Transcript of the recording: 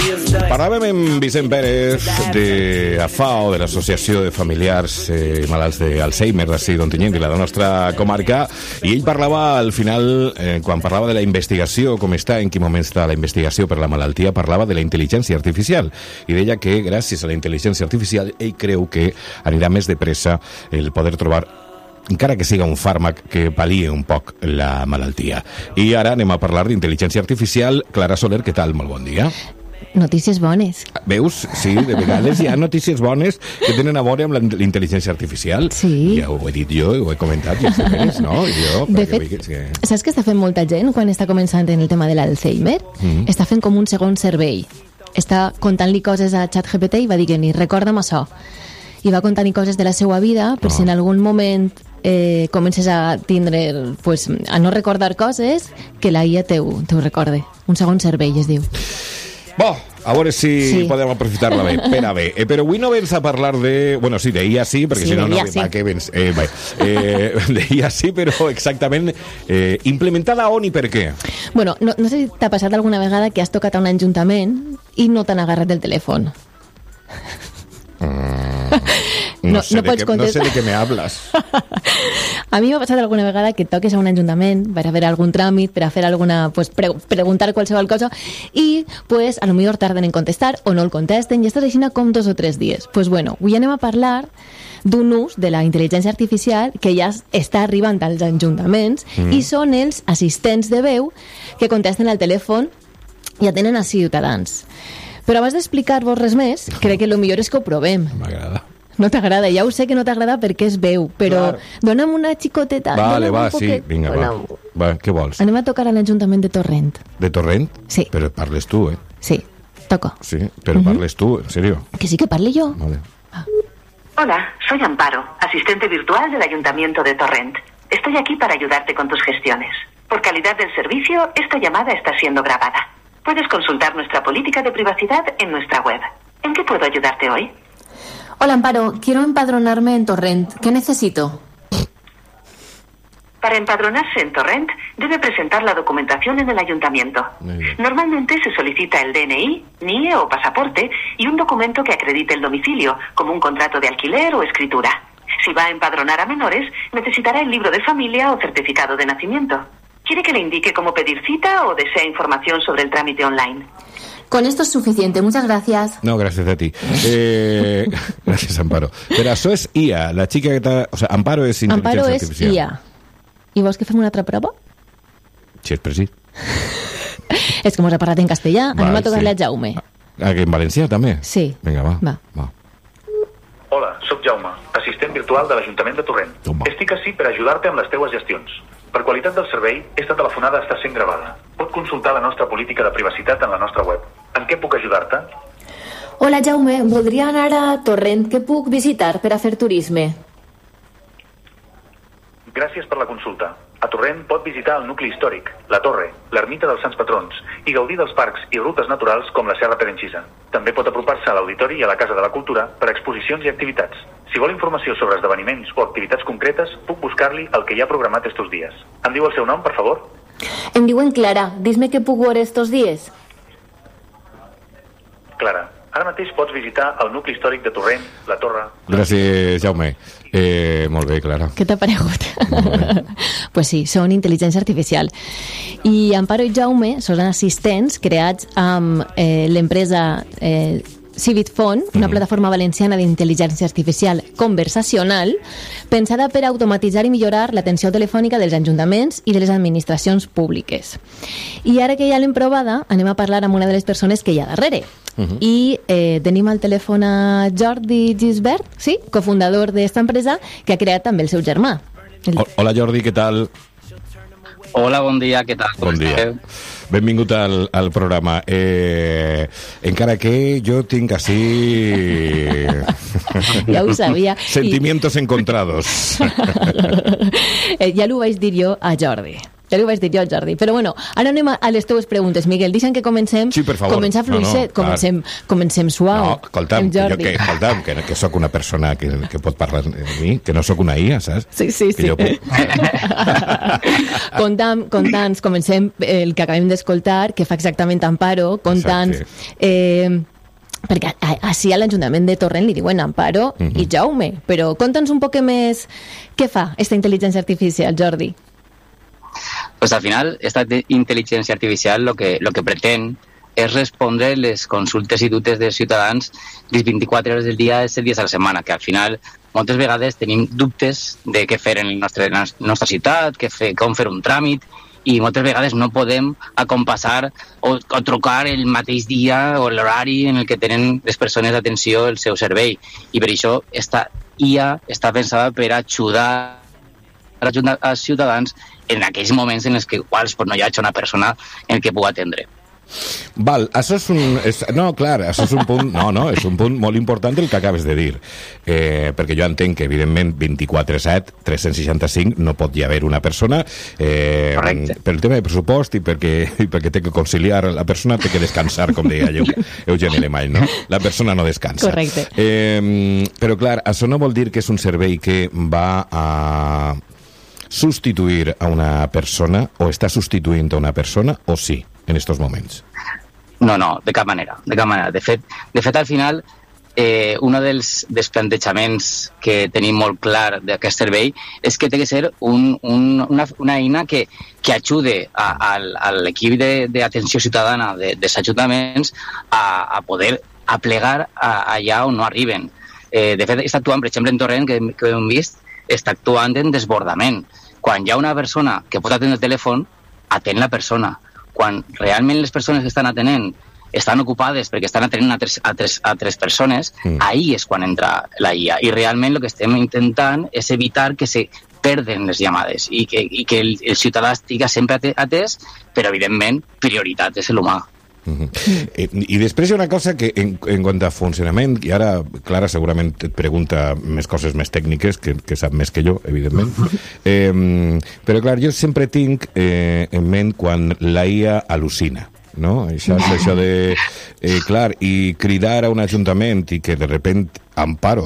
Parlàvem amb Vicent Pérez de AFAO, de l'Associació de Familiars Malalts d'Alzheimer d'ací d'Ontinyent i la nostra comarca, i ell parlava al final, quan parlava de la investigació, com està, en quin moment està la investigació per la malaltia, parlava de la intel·ligència artificial i deia que gràcies a la intel·ligència artificial ell creu que anirà més de pressa el poder trobar, encara que siga un fàrmac que pal·lie un poc la malaltia. I ara anem a parlar d'intel·ligència artificial. Clara Soler, què tal? Molt bon dia. Notícies bones. Veus? Sí, de vegades hi ha notícies bones que tenen a veure amb la intel·ligència artificial. Sí. Ja ho he dit jo, ho he comentat, ja sabés, no? Jo, de fet, saps què està fent molta gent quan està començant en el tema de l'Alzheimer? Està fent com un segon cervell. Està contant-li coses a ChatGPT i va dient-li, recorda'm això. I va contant-li coses de la seva vida, per si en algun moment comences a tindre, pues, a no recordar coses, que la IA te ho recorde. Un segon cervell, es diu. Bo, a veure si podem aprofitar-la bé. Espera bé. Però avui no vens a parlar de... Bueno, sí, d'IA sí, perquè si no, no... Sí. Què vens? D'IA sí, però exactament implementada on i per què? Bueno, no sé si t'ha passat alguna vegada que has tocat a un ajuntament i no t'han agarrat el telèfon. No sé de què me hablas. A mi m'ha passat alguna vegada que toques a un ajuntament per a fer algun tràmit, per a fer alguna, pues, preguntar qualsevol cosa i, pues, a lo millor tarden en contestar o no el contesten i estàs així com 2 o 3 dies. Pues bueno, avui anem a parlar d'un ús de la intel·ligència artificial que ja està arribant als ajuntaments i són els assistents de veu que contesten al telèfon i atenen a ciutadans. Però abans d'explicar-vos res més, crec que el millor és que ho provem. M'agrada. No t'agrada, ja ho sé que no t'agrada perquè és veu, però dona'm una xicoteta. Vale, va, sí, vinga, va. Què vols? Anem a tocar a l'Ajuntament de Torrent. ¿De Torrent? Sí. Però parles tu, Sí, toco. Sí, pero parles tú, en serio. Que sí que parle yo. Vale. Hola, soy Amparo, asistente virtual del Ayuntamiento de Torrent. Estoy aquí para ayudarte con tus gestiones. Por calidad del servicio, esta llamada está siendo grabada. Puedes consultar nuestra política de privacidad en nuestra web. ¿En qué puedo ayudarte hoy? Hola, Amparo, quiero empadronarme en Torrent. ¿Qué necesito? Para empadronarse en Torrent, debe presentar la documentación en el ayuntamiento. Normalmente se solicita el DNI, NIE o pasaporte y un documento que acredite el domicilio, como un contrato de alquiler o escritura. Si va a empadronar a menores, necesitará el libro de familia o certificado de nacimiento. ¿Quiere que le indique cómo pedir cita o desea información sobre el trámite online? Con esto es suficiente, muchas gracias. No, gracias a ti. Gracias, Amparo. Pero eso es IA, la chica que está... O sea, Amparo es inteligencia artificial. Amparo és IA. I vols que fem una altra prova? Sí, és precis. És que mos ha parlat en castellà, anem a tocar-li a Jaume. En valencià, també? Sí. Vinga, va. Hola, sóc Jaume, assistent virtual de l'Ajuntament de Torrent. Estic ací per ajudar-te amb les teues gestions. Per qualitat del servei, esta telefonada està sent gravada. Pot consultar la nostra política de privacitat en la nostra web. En què puc ajudar-te? Hola, Jaume, voldria anar a Torrent. Què puc visitar per a fer turisme? Gràcies per la consulta. A Torrent pot visitar el nucli històric, la torre, l'ermita dels Sants Patrons i gaudir dels parcs i rutes naturals com la Serra Perenxisa. També pot apropar-se a l'Auditori i a la Casa de la Cultura per a exposicions i activitats. Si vol informació sobre esdeveniments o activitats concretes, puc buscar-li el que hi ha programat estos dies. Em diu el seu nom, per favor? Em diuen Clara. Dis-me què puc veure estos dies. Clara, ara mateix pots visitar el nucli històric de Torrent, la torre... Gràcies, Jaume. Molt bé, Clara. Què t'ha paregut? Pues sí, són intel·ligència artificial. I Amparo i Jaume són assistents creats amb l'empresa CivitFont, una plataforma valenciana d'intel·ligència artificial conversacional pensada per automatitzar i millorar l'atenció telefònica dels ajuntaments i de les administracions públiques. I ara que ja l'hem provada, anem a parlar amb una de les persones que hi ha darrere. I tenim al telèfon a Jordi Gisbert, sí, cofundador d'esta empresa, que ha creat també el seu germà. Hola, Jordi, què tal? Hola, bon dia, què tal? Bon dia. Benvingut al programa. Encara que jo tinc així... Ja ho sabia. Sentimientos encontrados. Ja l'ho vaig dir jo a Jordi. Ja li ho vaig dir jo, Jordi. Però bueno, ara anem a les teves preguntes. Miguel, deixa'm que comencem. Sí, per favor. Comença fluixet, comencem suau. No, escolta'm, que sóc una persona que pot parlar de mi, que no sóc una IA, saps? Sí. Jo puc... Conta'ns, comencem el que acabem d'escoltar, que fa exactament Amparo, conta'ns... perquè així a l'Ajuntament de Torrent li diuen Amparo i Jaume, però conta'ns un poc més què fa esta intel·ligència artificial, Jordi. Pues al final, esta inteligencia artificial lo que pretén es respondre les consultes i dubtes dels ciutadans les 24 hores del dia, 7 dies a la setmana, que al final moltes vegades tenim dubtes de què fer en la nostra ciutat, com fer un tràmit, i moltes vegades no podem acompassar o trucar el mateix dia o l'horari en el que tenen les persones d'atenció el seu servei. I per això esta IA està pensada per ajudar als ciutadans en aquells moments en els quals no hi hagi una persona en el que pugui atendre. Val, això és això és un punt, és un punt molt important el que acabes de dir, perquè jo entenc que evidentment 24/7, 365 no pot hi haver una persona, per el tema de pressupost i perquè té que conciliar la persona, té que descansar, com deia Eugeni Alemany, no? La persona no descansa. Correcte. Però clar, això no vol dir que és un servei que va a sustituir a una persona o està substituint a una persona o sí, en estos moments? No, de cap manera. De fet, al final, un dels plantejaments que tenim molt clar d'aquest servei és que té que ser una eina que ajude a l'equip d'atenció ciutadana dels ajuntaments a poder aplegar allà on no arriben. De fet, està actuant, per exemple, en Torrent, que hem vist, està actuant en desbordament. Quan hi ha una persona que pot atendre el telèfon, atén la persona. Quan realment les persones que estan atenent estan ocupades perquè estan atenent a tres persones, ahí és quan entra la IA. I realment el que estem intentant és evitar que se perden les llamades i que el ciutadà estigui sempre atès, però evidentment prioritat és l'humà. I després hi ha una cosa que en quant a funcionament, i ara Clara segurament et pregunta més coses més tècniques que sap més que jo, evidentment, però clar, jo sempre tinc en ment quan la IA al·lucina, no? Això de clar, i cridar a un ajuntament i que de repente Amparo